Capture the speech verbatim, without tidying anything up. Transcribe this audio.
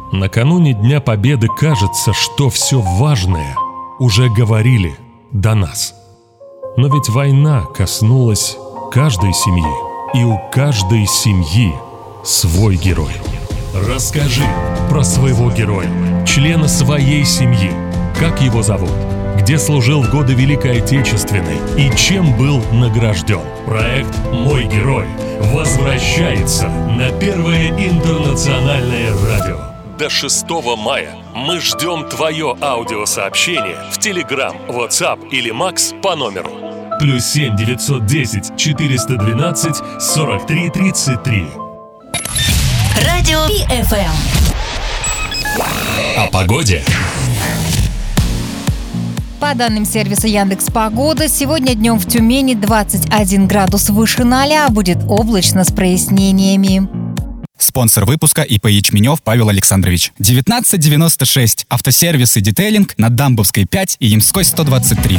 Накануне Дня Победы кажется, что все важное уже говорили до нас. Но ведь война коснулась каждой семьи, и у каждой семьи свой герой. Расскажи про своего героя, члена своей семьи. Как его зовут? Где служил в годы Великой Отечественной и чем был награжден? Проект «Мой герой» возвращается на Первое интернациональное радио. До шестого мая мы ждем твое аудиосообщение в Telegram, WhatsApp или Макс по номеру плюс семь девятьсот десять четыреста двенадцать сорок три тридцать три. Радио Пи Эф Эм. О погоде. По данным сервиса Яндекс.Погода, сегодня днем в Тюмени двадцать один градус выше ноля, будет облачно с прояснениями. Спонсор выпуска ИП Ячменев Павел Александрович. девятнадцать девяносто шесть. Автосервис и детейлинг на Дамбовской пять и Ямской сто двадцать три.